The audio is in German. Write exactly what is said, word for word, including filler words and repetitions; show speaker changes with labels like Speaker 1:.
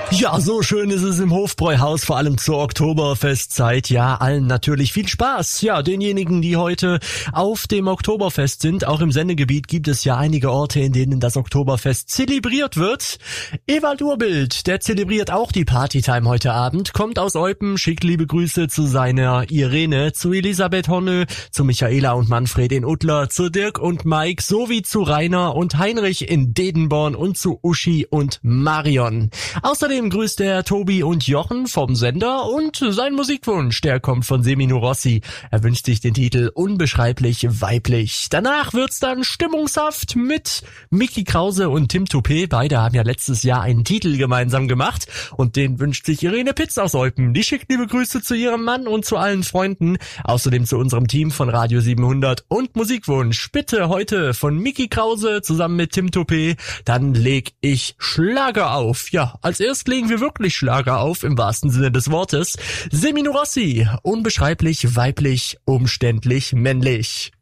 Speaker 1: Ja, so schön ist es im Hofbräuhaus, vor allem zur Oktoberfestzeit. Ja, allen natürlich viel Spaß. Ja, denjenigen, die heute auf dem Oktoberfest sind. Auch im Sendegebiet gibt es ja einige Orte, in denen das Oktoberfest zelebriert wird. Ewald Urbild, der zelebriert auch die Partytime heute Abend, kommt aus Eupen, schickt liebe Grüße zu seiner Irene, zu Elisabeth Honne, zu Michaela und Manfred in Uttler, zu Dirk und Mike, sowie zu Rainer und Heinrich in Dedenborn und zu Uschi und Marion. Außerdem grüßt er Tobi und Jochen vom Sender und sein Musikwunsch, der kommt von Semino Rossi. Er wünscht sich den Titel Unbeschreiblich weiblich. Danach wird's dann stimmungshaft mit Micky Krause und Tim Toupé. Beide haben ja letztes Jahr einen Titel gemeinsam gemacht und den wünscht sich Irene Pitz aus Eupen. Die schickt liebe Grüße zu ihrem Mann und zu allen Freunden. Außerdem zu unserem Team von Radio siebenhundert und Musikwunsch. Bitte heute von Micky Krause zusammen mit Tim Toupé. Dann leg ich Schlager auf. Ja, als erstes legen wir wirklich Schlager auf, im wahrsten Sinne des Wortes. Semino Rossi, unbeschreiblich weiblich, umständlich männlich.